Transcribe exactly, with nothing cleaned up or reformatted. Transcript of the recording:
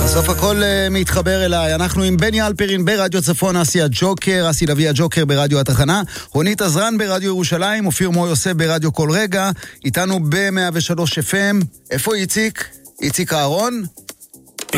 בסוף הכל uh, מתחבר אליי. אנחנו עם בני אלפרין ברדיו צפון, אסי הג'וקר, אסי לוי הג'וקר ברדיו התחנה, רונית עזרן ברדיו ירושלים, אופיר מור יוסף ברדיו כל רגע, איתנו ב-מאה ושלוש אף אם. איפה איציק? איציק אהרון?